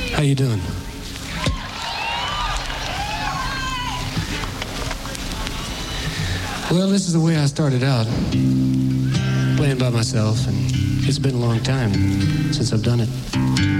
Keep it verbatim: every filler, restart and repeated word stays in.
How you doing? Well, this is the way I started out. Playing by myself, and it's been a long time since I've done it.